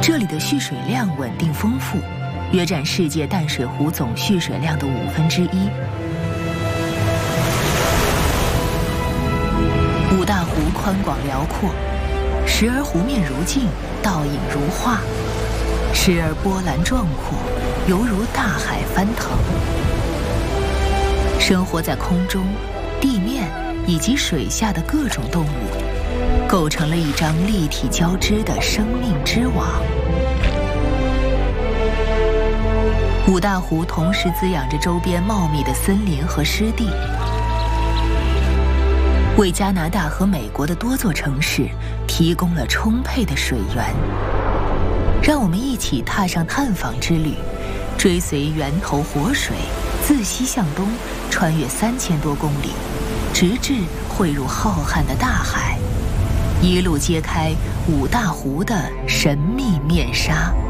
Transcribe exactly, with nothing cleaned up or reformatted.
这里的蓄水量稳定丰富，约占世界淡水湖总蓄水量的五分之一。五大湖宽广辽阔，时而湖面如镜，倒影如画；时而波澜壮阔，犹如大海翻腾。生活在空中、地面以及水下的各种动物，构成了一张立体交织的生命之网。五大湖同时滋养着周边茂密的森林和湿地，为加拿大和美国的多座城市提供了充沛的水源。让我们一起踏上探访之旅，追随源头活水自西向东，穿越三千多公里，直至汇入浩瀚的大海，一路揭开五大湖的神秘面纱。